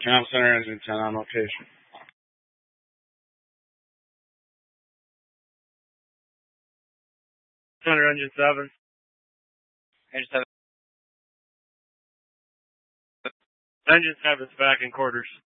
Comm Center Engine 10 on location. Center Engine 7. Engine 7. Engine 7's back in quarters.